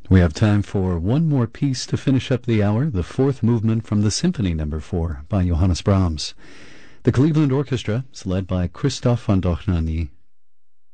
We have time for one more piece to finish up the hour, the fourth movement from the Symphony No. 4 by Johannes Brahms. The Cleveland Orchestra is led by Christoph von Dohnanyi